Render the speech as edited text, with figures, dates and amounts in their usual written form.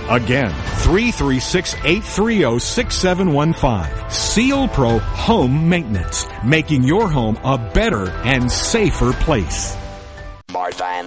Again, 336-830-6715. Seal Pro Home Maintenance, making your home a better and safer place. Martha and